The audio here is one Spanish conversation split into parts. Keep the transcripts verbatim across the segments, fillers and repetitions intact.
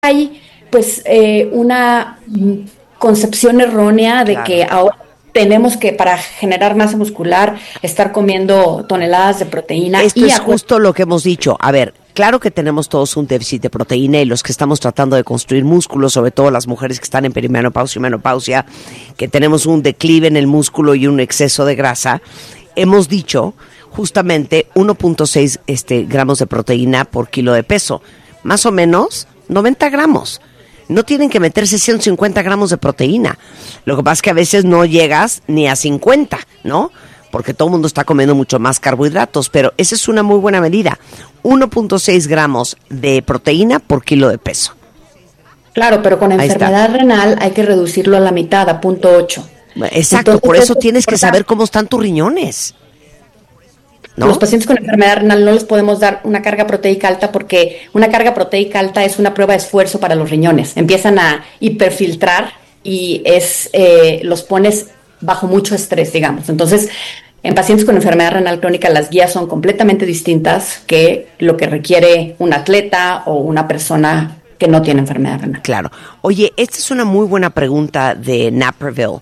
hay pues eh, una concepción errónea de claro. que ahora tenemos que, para generar masa muscular, estar comiendo toneladas de proteína. Esto y es justo lo que hemos dicho. A ver, claro que tenemos todos un déficit de proteína y los que estamos tratando de construir músculo, sobre todo las mujeres que están en perimenopausia y menopausia, que tenemos un declive en el músculo y un exceso de grasa, hemos dicho justamente uno punto seis este, gramos de proteína por kilo de peso. Más o menos noventa gramos. No tienen que meterse ciento cincuenta gramos de proteína. Lo que pasa es que a veces no llegas ni a cincuenta, ¿no? Porque todo el mundo está comiendo mucho más carbohidratos, pero esa es una muy buena medida. uno punto seis gramos de proteína por kilo de peso. Claro, pero con enfermedad renal hay que reducirlo a la mitad, a punto ocho. Exacto, entonces, por eso tienes que saber cómo están tus riñones, ¿no? Los pacientes con enfermedad renal no les podemos dar una carga proteica alta porque una carga proteica alta es una prueba de esfuerzo para los riñones. Empiezan a hiperfiltrar y es eh, los pones bajo mucho estrés, digamos. Entonces, en pacientes con enfermedad renal crónica las guías son completamente distintas que lo que requiere un atleta o una persona que no tiene enfermedad renal. Claro. Oye, esta es una muy buena pregunta de Naperville.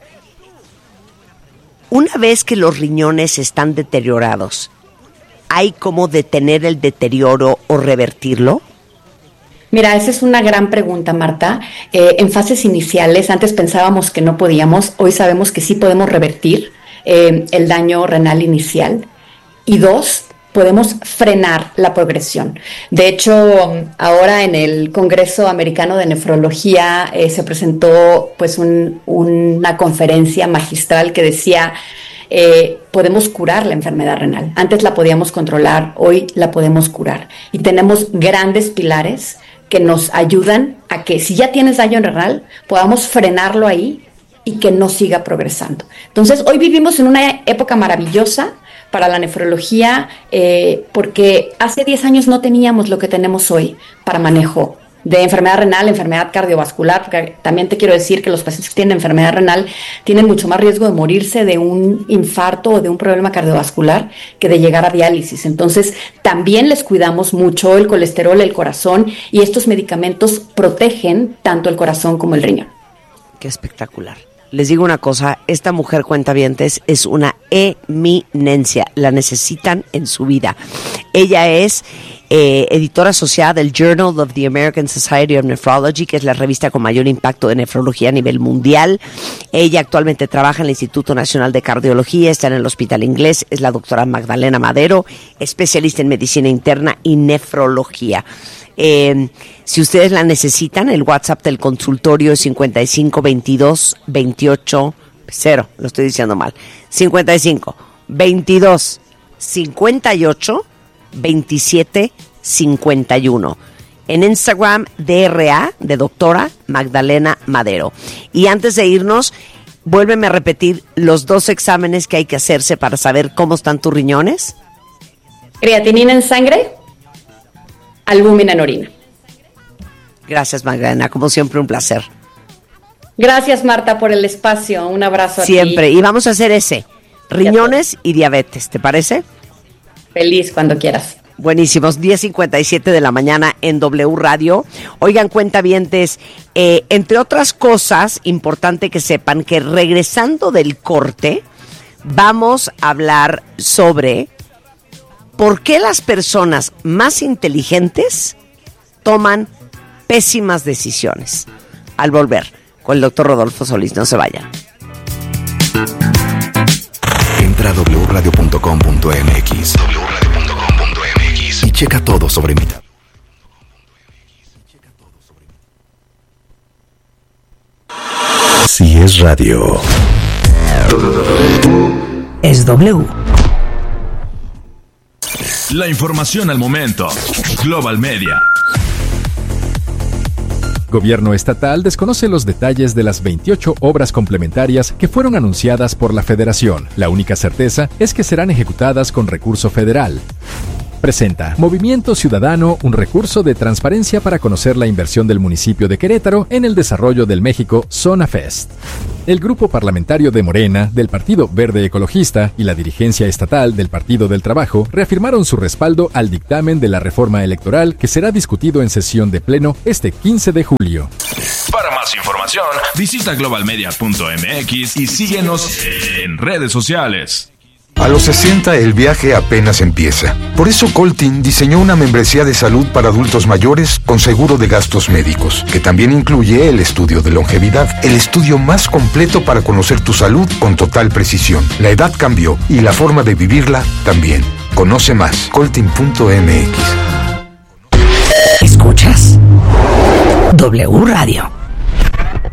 Una vez que los riñones están deteriorados, ¿hay cómo detener el deterioro o revertirlo? Mira, esa es una gran pregunta, Marta. Eh, en fases iniciales, antes pensábamos que no podíamos, hoy sabemos que sí podemos revertir eh, el daño renal inicial. Y dos, podemos frenar la progresión. De hecho, ahora en el Congreso Americano de Nefrología eh, se presentó pues un, una conferencia magistral que decía eh, podemos curar la enfermedad renal. Antes la podíamos controlar, hoy la podemos curar. Y tenemos grandes pilares que nos ayudan a que si ya tienes daño renal, podamos frenarlo ahí y que no siga progresando. Entonces, hoy vivimos en una época maravillosa para la nefrología, eh, porque hace diez años no teníamos lo que tenemos hoy para manejo de enfermedad renal, enfermedad cardiovascular, porque también te quiero decir que los pacientes que tienen enfermedad renal tienen mucho más riesgo de morirse de un infarto o de un problema cardiovascular que de llegar a diálisis. Entonces, también les cuidamos mucho el colesterol, el corazón, y estos medicamentos protegen tanto el corazón como el riñón. Qué espectacular. Les digo una cosa, esta mujer cuentavientes es una eminencia, la necesitan en su vida. Ella es eh, editora asociada del Journal of the American Society of Nephrology, que es la revista con mayor impacto de nefrología a nivel mundial. Ella actualmente trabaja en el Instituto Nacional de Cardiología, está en el Hospital Inglés, es la doctora Magdalena Madero, especialista en medicina interna y nefrología. Eh, si ustedes la necesitan, el WhatsApp del consultorio es cincuenta y cinco veintidós veintiocho cero, lo estoy diciendo mal, cincuenta y cinco veintidós cincuenta y ocho veintisiete cincuenta y uno. En Instagram, D R A, de doctora Magdalena Madero. Y antes de irnos, vuélveme a repetir los dos exámenes que hay que hacerse para saber cómo están tus riñones. Creatinina en sangre, albúmina en orina. Gracias, Magdalena, como siempre un placer. Gracias, Marta, por el espacio. Un abrazo a ti. Siempre, y vamos a hacer ese, riñones y diabetes, ¿te parece? Feliz cuando quieras. Buenísimos, diez cincuenta y siete de la mañana en W Radio. Oigan, cuentavientes, eh, entre otras cosas, importante que sepan que regresando del corte, vamos a hablar sobre por qué las personas más inteligentes toman pésimas decisiones. Al volver, con el doctor Rodolfo Solís, no se vayan. Entra a doble u radio punto com punto m x doble u radio punto com punto m x y checa todo sobre mí. Si es radio, es W. La información al momento. Global Media. Gobierno estatal desconoce los detalles de las veintiocho obras complementarias que fueron anunciadas por la Federación. La única certeza es que serán ejecutadas con recurso federal. presenta Movimiento Ciudadano, un recurso de transparencia para conocer la inversión del municipio de Querétaro en el desarrollo del México Zona Fest. El grupo parlamentario de Morena, del Partido Verde Ecologista y la dirigencia estatal del Partido del Trabajo reafirmaron su respaldo al dictamen de la reforma electoral que será discutido en sesión de pleno este quince de julio. Para más información, visita global media punto m x y síguenos en redes sociales. A los sesenta el viaje apenas empieza. Por eso Coltin diseñó una membresía de salud para adultos mayores con seguro de gastos médicos, que también incluye el estudio de longevidad, el estudio más completo para conocer tu salud con total precisión. La edad cambió y la forma de vivirla también. Conoce más, coltin punto m x. ¿Escuchas? W Radio.